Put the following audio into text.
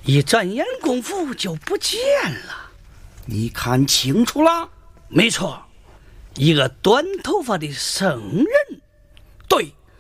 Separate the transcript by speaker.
Speaker 1: 一转眼功夫就不见了。
Speaker 2: 你看清楚了？
Speaker 1: 没错，一个短头发的圣人。
Speaker 2: 对，